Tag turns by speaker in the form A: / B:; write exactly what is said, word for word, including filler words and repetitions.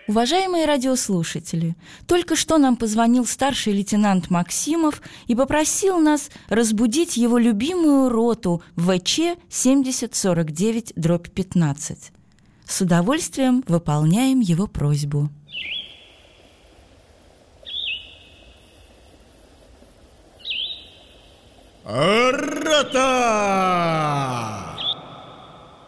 A: Уважаемые радиослушатели, только что нам позвонил старший лейтенант Максимов и попросил нас разбудить его любимую роту ВЧ семьдесят сорок девять дробь пятнадцать. С удовольствием выполняем его просьбу.
B: Рота!